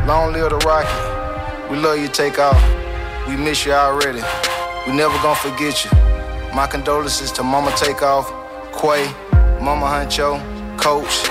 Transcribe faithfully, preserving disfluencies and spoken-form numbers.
Long live the Rocky. We love you, Takeoff. We miss you already. We never gonna forget you. My condolences to Mama Takeoff, Quay, Mama Huncho, Coach.